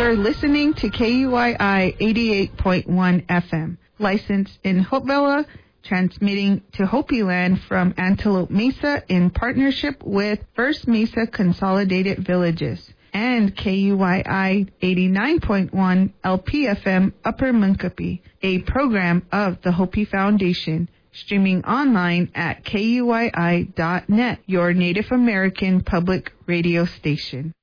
You're listening to KUII 88.1 FM, licensed in Hopevilla, transmitting to Hopi Land from Antelope Mesa in partnership with First Mesa Consolidated Villages, and KUII 89.1 LPFM Upper Munkapi, a program of the Hopi Foundation, streaming online at KUII.net, your Native American public radio station.